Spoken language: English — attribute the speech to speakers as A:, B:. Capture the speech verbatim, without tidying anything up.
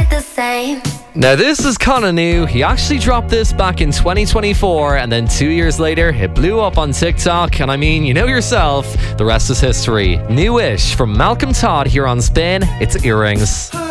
A: like the same.
B: Now this is kind of new. He actually dropped this back in twenty twenty-four, and then two years later it blew up on TikTok, and I mean, you know yourself, the rest is history. Newish from Malcolm Todd here on Spin. It's Earrings.